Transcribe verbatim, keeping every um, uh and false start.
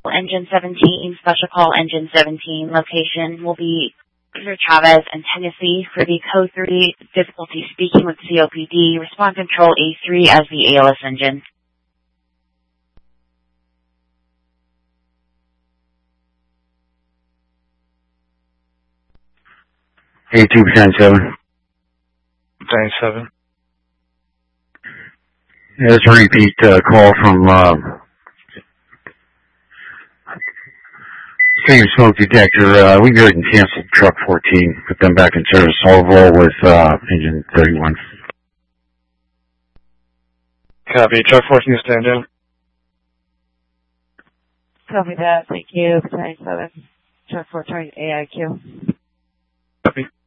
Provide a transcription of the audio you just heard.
Engine seventeen, special call Engine seventeen. Location will be Mister Chavez and Tennessee for the Code three, difficulty speaking with C O P D, respond control A three as the A L S engine. A two percent seven. ninety-seven. Yeah, that's a repeat uh, call from uh, same smoke detector. Uh, we go ahead and cancel truck fourteen, put them back in service. I'll roll with uh, engine thirty-one. Copy. Truck fourteen, stand down. Copy that. Thank you. ninety-seven. Truck fourteen, A I Q. Copy.